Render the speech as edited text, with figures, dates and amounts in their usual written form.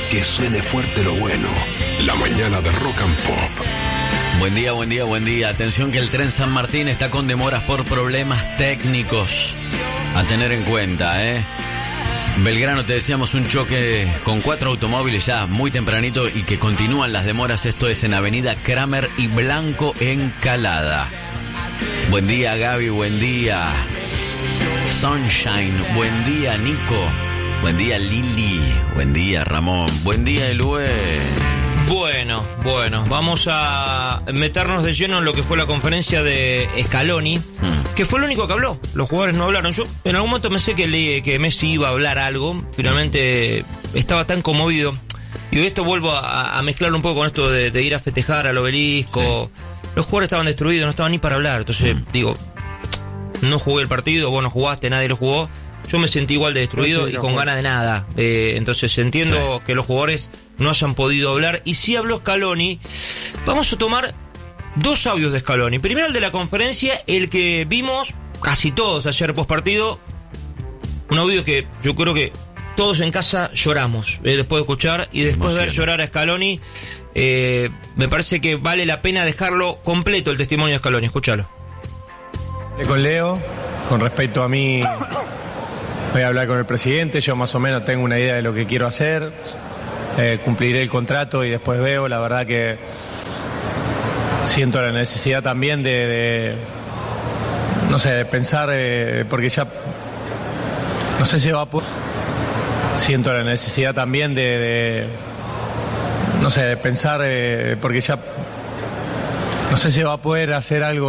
Que suene fuerte lo bueno. La mañana de Rock and Pop. Buen día, buen día, buen día. Atención que el tren San Martín está con demoras por problemas técnicos. A tener en cuenta, Belgrano, te decíamos, un choque con 4 automóviles ya muy tempranito y que continúan las demoras. Esto es en Avenida Kramer y Blanco en Calada. Buen día, Gaby, buen día. Sunshine, buen día, Nico. Buen día, Lili. Buen día, Ramón. Buen día, Elue. Bueno, vamos a meternos de lleno en lo que fue la conferencia de Scaloni, que fue el único que habló. Los jugadores no hablaron. Yo en algún momento pensé que Messi iba a hablar algo. Finalmente estaba tan conmovido. Y esto vuelvo a mezclar un poco con esto de ir a festejar al obelisco. Sí. Los jugadores estaban destruidos, no estaban ni para hablar. Entonces, digo, no jugué el partido, vos no jugaste, nadie lo jugó. Yo me sentí igual de destruido y con ganas de nada. Entonces entiendo que los jugadores no hayan podido hablar. Y si habló Scaloni, vamos a tomar 2 audios de Scaloni. Primero el de la conferencia, el que vimos casi todos ayer post partido. Un audio que yo creo que todos en casa lloramos después de escuchar. Y después de ver llorar a Scaloni, me parece que vale la pena dejarlo completo el testimonio de Scaloni. Escúchalo. Con Leo, con respecto a mí, voy a hablar con el presidente. Yo más o menos tengo una idea de lo que quiero hacer. Cumpliré el contrato y después veo. La verdad que siento la necesidad también de pensar, porque ya no sé si va a poder. Siento la necesidad también de pensar, porque ya no sé si va a poder hacer algo.